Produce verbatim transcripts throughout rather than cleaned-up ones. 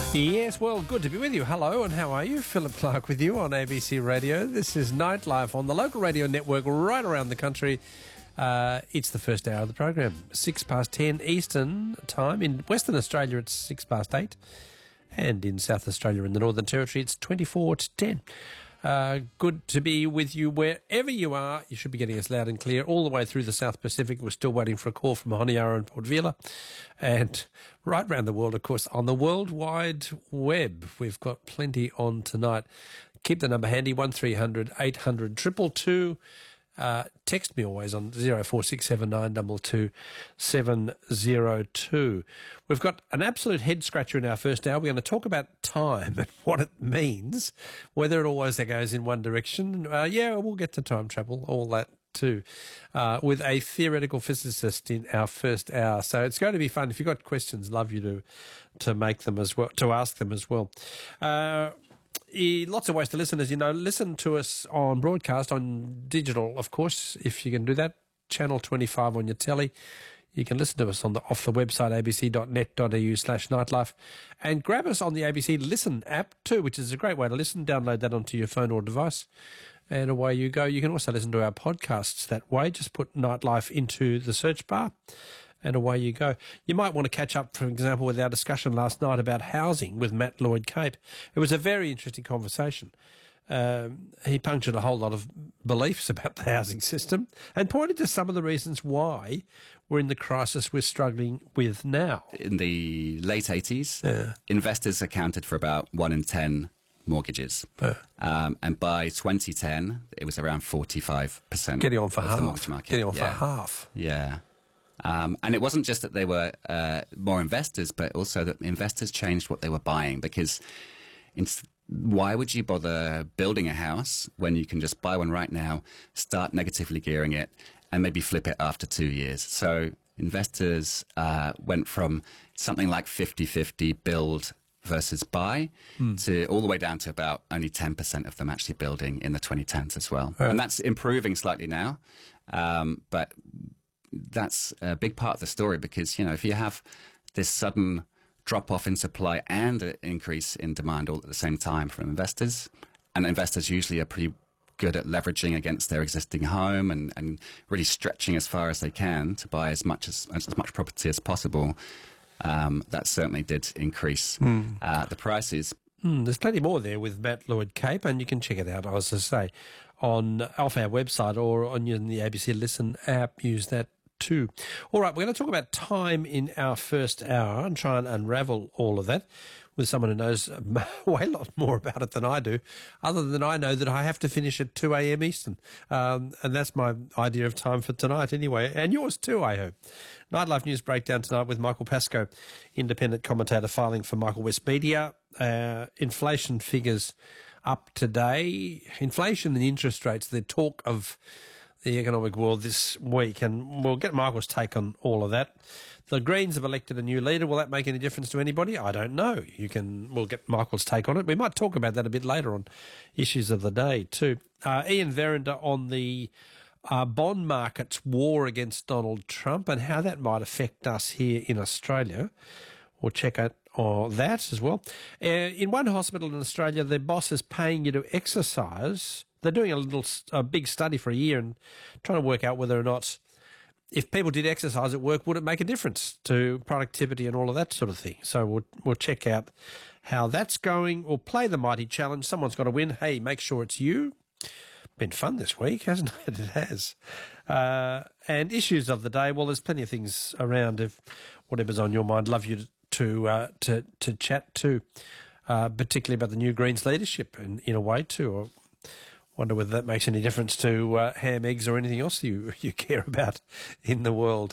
Yes, well, good to be with you. Hello, and how are you? Philip Clark with you on A B C Radio. This is Nightlife on the local radio network right around the country. Uh, it's the first hour of the program, six past ten Eastern time. In Western Australia, it's six past eight. And in South Australia and the Northern Territory, it's twenty-four to ten. Uh, good to be with you wherever you are. You should be getting us loud and clear all the way through the South Pacific. We're still waiting for a call from Honiara and Port Vila. And right around the world, of course, on the World Wide Web. We've got plenty on tonight. Keep the number handy, one three hundred eight hundred two two two. Uh, text me always on zero four six seven nine two two seven zero two. We've got an absolute head scratcher in our first hour. We're going to talk about time and what it means, whether it always goes in one direction. Uh, yeah, we'll get to time travel, all that too, uh, with a theoretical physicist in our first hour. So it's going to be fun. If you've got questions, love you to to make them as well, to ask them as well. Uh, Lots of ways to listen, as you know. Listen to us on broadcast, on digital, of course, if you can do that. Channel twenty-five on your telly. You can listen to us on the off the website, abc.net.au slash nightlife. And grab us on the A B C Listen app too, which is a great way to listen. Download that onto your phone or device, and away you go. You can also listen to our podcasts that way. Just put Nightlife into the search bar, and away you go. You might want to catch up, for example, with our discussion last night about housing with Matt Lloyd-Cape. It was a very interesting conversation. Um, he punctured a whole lot of beliefs about the housing system and pointed to some of the reasons why we're in the crisis we're struggling with now. In the late eighties, yeah. investors accounted for about one in ten mortgages. Yeah. Um, and by twenty ten, it was around forty-five percent Getting on for of half. the mortgage market. Getting on yeah. for half. Yeah. Um, and it wasn't just that they were uh, more investors, but also that investors changed what they were buying, because in, why would you bother building a house when you can just buy one right now, start negatively gearing it, and maybe flip it after two years? So investors uh, went from something like fifty-fifty build versus buy mm. to all the way down to about only ten percent of them actually building in the twenty tens as well. Right. And that's improving slightly now, um, but that's a big part of the story, because, you know, if you have this sudden drop-off in supply and an increase in demand all at the same time from investors, and investors usually are pretty good at leveraging against their existing home and, and really stretching as far as they can to buy as much as, as much property as possible, um, that certainly did increase mm. uh, the prices. Mm, there's plenty more there with Matt Lloyd-Cape, and you can check it out, as I say, on off our website or on the A B C Listen app. Use that too. All right, we're going to talk about time in our first hour and try and unravel all of that with someone who knows way a lot more about it than I do, other than I know that I have to finish at two a.m. Eastern. Um, and that's my idea of time for tonight anyway, and yours too, I hope. Nightlife News Breakdown tonight with Michael Pascoe, independent commentator filing for Michael West Media. Uh, inflation figures up today. Inflation and interest rates, the talk of the economic world this week, and we'll get Michael's take on all of that. The Greens have elected a new leader. Will that make any difference to anybody? I don't know. You can. We'll get Michael's take on it. We might talk about that a bit later on issues of the day too. Uh, Ian Verrinder on the uh, bond market's war against Donald Trump and how that might affect us here in Australia. We'll check out on that as well. Uh, in one hospital in Australia, their boss is paying you to exercise. They're doing a little, a big study for a year and trying to work out whether or not, if people did exercise at work, would it make a difference to productivity and all of that sort of thing. So we'll we'll check out how that's going. We'll play the mighty challenge. Someone's got to win. Hey, make sure it's you. Been fun this week, hasn't it? It has. Uh, and issues of the day. Well, there's plenty of things around. If whatever's on your mind, love you to to uh, to, to chat to, uh, particularly about the new Greens leadership in, in a way too. Or, wonder whether that makes any difference to uh, ham, eggs or anything else you, you care about in the world.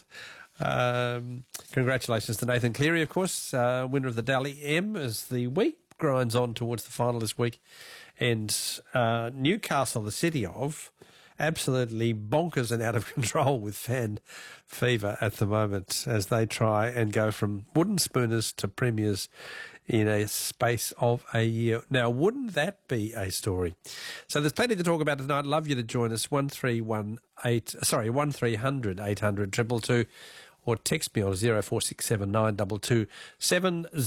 Um, congratulations to Nathan Cleary, of course, uh, winner of the Dally M as the week grinds on towards the final this week. And uh, Newcastle, the city of, absolutely bonkers and out of control with fan fever at the moment as they try and go from wooden spooners to premiers in a space of a year. Now, wouldn't that be a story? So there's plenty to talk about tonight. Love you to join us, one three one eight, sorry, one three hundred eight hundred two two two, or text me on zero four six seven nine two two seven